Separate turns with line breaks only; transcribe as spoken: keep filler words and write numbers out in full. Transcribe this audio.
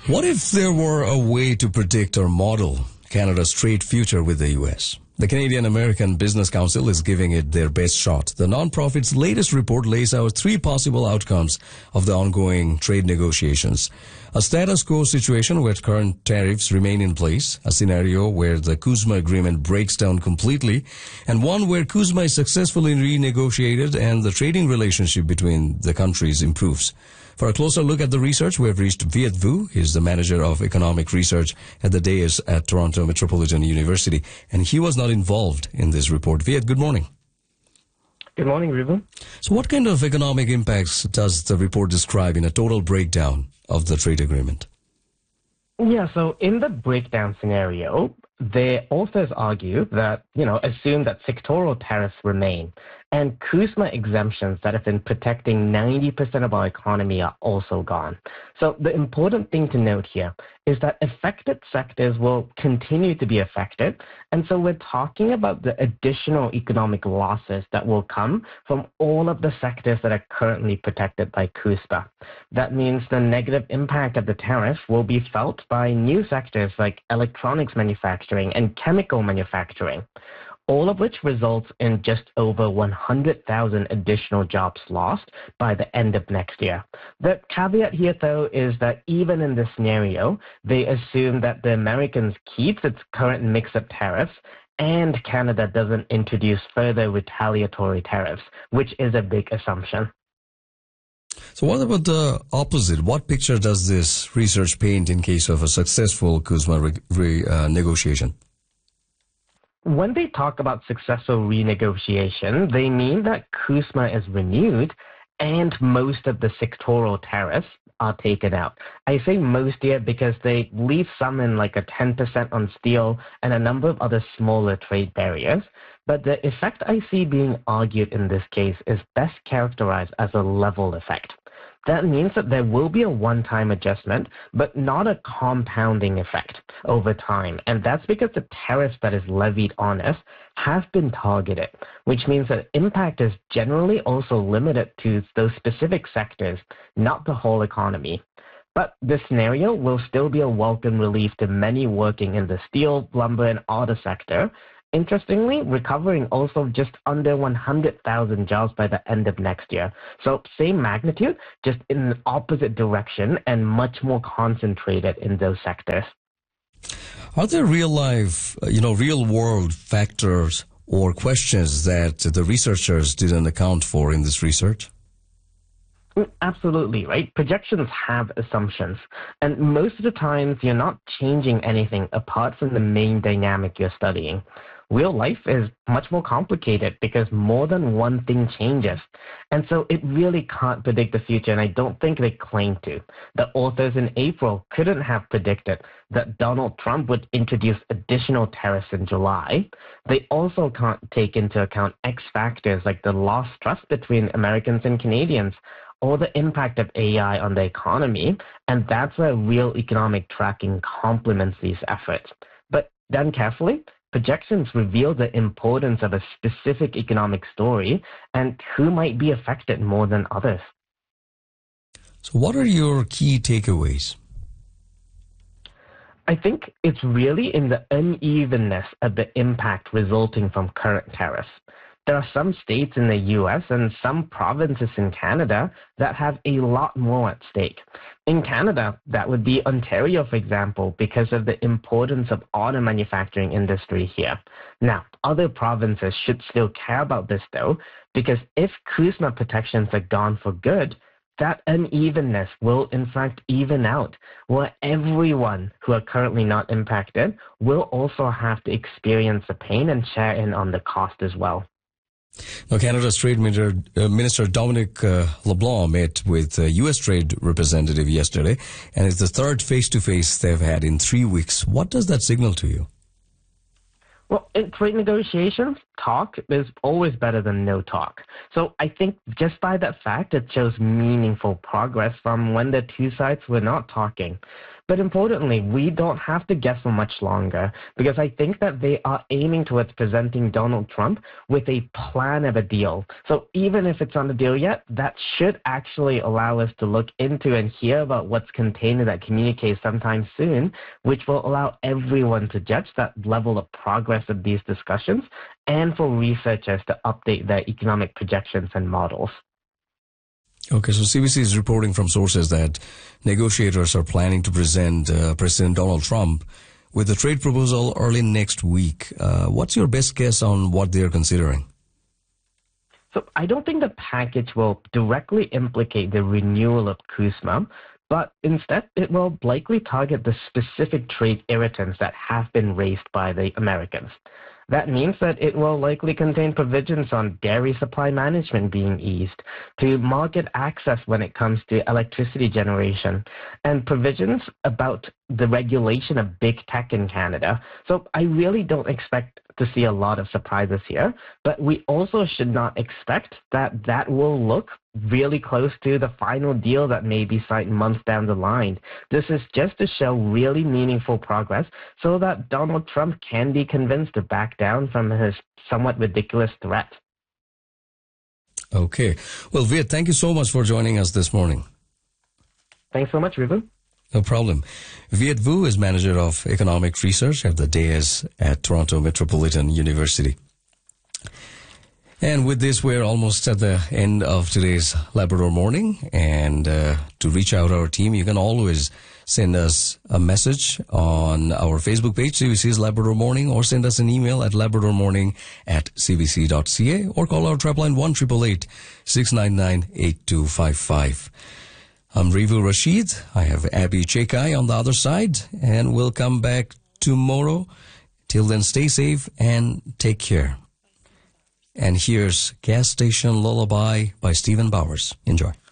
What if there were a way to predict or model Canada's trade future with the U S? The Canadian American Business Council is giving it their best shot. The nonprofit's latest report lays out three possible outcomes of the ongoing trade negotiations. A status quo situation where current tariffs remain in place, a scenario where the CUSMA agreement breaks down completely, and one where CUSMA is successfully renegotiated and the trading relationship between the countries improves. For a closer look at the research, we have reached Viet Vu. He's the manager of economic research at the D A I S at Toronto Metropolitan University, and he was not involved in this report. Viet, good morning.
Good morning, Ruben.
So what kind of economic impacts does the report describe in a total breakdown of the trade agreement?
Yeah, so in the breakdown scenario, the authors argue that, you know, assume that sectoral tariffs remain and CUSMA exemptions that have been protecting ninety percent of our economy are also gone. So the important thing to note here is that affected sectors will continue to be affected. And so we're talking about the additional economic losses that will come from all of the sectors that are currently protected by CUSMA. That means the negative impact of the tariff will be felt by new sectors like electronics manufacturing and chemical manufacturing, all of which results in just over one hundred thousand additional jobs lost by the end of next year. The caveat here, though, is that even in this scenario, they assume that the Americans keeps its current mix of tariffs and Canada doesn't introduce further retaliatory tariffs, which is a big assumption.
So what about the opposite? What picture does this research paint in case of a successful CUSMA re- re- uh, negotiation?
When they talk about successful renegotiation, they mean that CUSMA is renewed and most of the sectoral tariffs are taken out. I say most here because they leave some in like a ten percent on steel and a number of other smaller trade barriers. But the effect I see being argued in this case is best characterized as a level effect. That means that there will be a one-time adjustment, but not a compounding effect over time. And that's because the tariffs that is levied on us have been targeted, which means that impact is generally also limited to those specific sectors, not the whole economy. But this scenario will still be a welcome relief to many working in the steel, lumber, and auto sector. Interestingly, recovering also just under one hundred thousand jobs by the end of next year. So same magnitude, just in the opposite direction and much more concentrated in those sectors.
Are there real life, you know, real world factors or questions that the researchers didn't account for in this research?
Absolutely, right? Projections have assumptions. And most of the times, you're not changing anything apart from the main dynamic you're studying. Real life is much more complicated because more than one thing changes. And so it really can't predict the future, and I don't think they claim to. The authors in April couldn't have predicted that Donald Trump would introduce additional tariffs in July. They also can't take into account X factors like the lost trust between Americans and Canadians, or the impact of A I on the economy, and that's where real economic tracking complements these efforts. But done carefully, projections reveal the importance of a specific economic story and who might be affected more than others.
So what are your key takeaways?
I think it's really in the unevenness of the impact resulting from current tariffs. There are some states in the U S and some provinces in Canada that have a lot more at stake. In Canada, that would be Ontario, for example, because of the importance of auto manufacturing industry here. Now, other provinces should still care about this, though, because if CUSMA protections are gone for good, that unevenness will in fact even out, where everyone who are currently not impacted will also have to experience the pain and share in on the cost as well.
Now, Canada's Trade Minister, uh, Minister Dominic uh, LeBlanc met with a U S trade representative yesterday, and it's the third face-to-face they've had in three weeks. What does that signal to you?
Well, in trade negotiations, talk is always better than no talk. So I think just by that fact, it shows meaningful progress from when the two sides were not talking. But importantly, we don't have to guess for much longer because I think that they are aiming towards presenting Donald Trump with a plan of a deal. So even if it's not a deal yet, that should actually allow us to look into and hear about what's contained in that communique sometime soon, which will allow everyone to judge that level of progress of these discussions and for researchers to update their economic projections and models.
Okay, so C B C is reporting from sources that negotiators are planning to present uh, President Donald Trump with a trade proposal early next week. Uh, what's your best guess on what they're considering?
So I don't think the package will directly implicate the renewal of CUSMA, but instead it will likely target the specific trade irritants that have been raised by the Americans. That means that it will likely contain provisions on dairy supply management being eased, to market access when it comes to electricity generation, and provisions about the regulation of big tech in Canada. So I really don't expect to see a lot of surprises here, but we also should not expect that that will look really close to the final deal that may be signed months down the line. This is just to show really meaningful progress so that Donald Trump can be convinced to back down from his somewhat ridiculous threat.
Okay. Well, Viet, thank you so much for joining us this morning.
Thanks so much, Rivu.
No problem. Viet Vu is Manager of Economic Research at the D A I S at Toronto Metropolitan University. And with this, we're almost at the end of today's Labrador Morning. And uh, to reach out our team, you can always send us a message on our Facebook page, C B C's Labrador Morning, or send us an email at labradormorning at cbc.ca, or call our trap line one eight eight eight, six nine nine, eight two five five. I'm Rivu Rashid. I have Abby Chekai on the other side, and we'll come back tomorrow. Till then, stay safe and take care. And here's Gas Station Lullaby by Stephen Bowers. Enjoy.